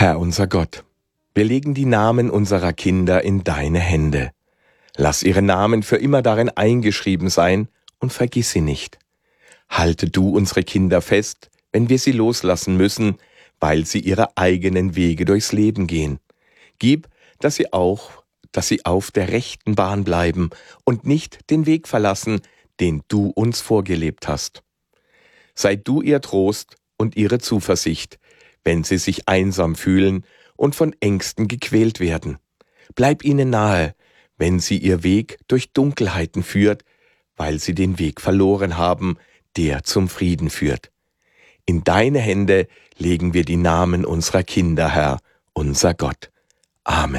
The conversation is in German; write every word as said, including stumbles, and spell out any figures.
Herr unser Gott, wir legen die Namen unserer Kinder in deine Hände. Lass ihre Namen für immer darin eingeschrieben sein und vergiss sie nicht. Halte du unsere Kinder fest, wenn wir sie loslassen müssen, weil sie ihre eigenen Wege durchs Leben gehen. Gib, dass sie auch, dass sie auf der rechten Bahn bleiben und nicht den Weg verlassen, den du uns vorgelebt hast. Sei du ihr Trost und ihre Zuversicht, wenn sie sich einsam fühlen und von Ängsten gequält werden. Bleib ihnen nahe, wenn sie ihr Weg durch Dunkelheiten führt, weil sie den Weg verloren haben, der zum Frieden führt. In deine Hände legen wir die Namen unserer Kinder, Herr, unser Gott. Amen.